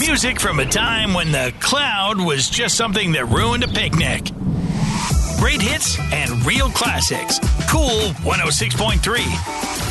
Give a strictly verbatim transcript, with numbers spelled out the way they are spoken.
Music from a time when the cloud was just something that ruined a picnic. Great hits and real classics. Cool one oh six point three.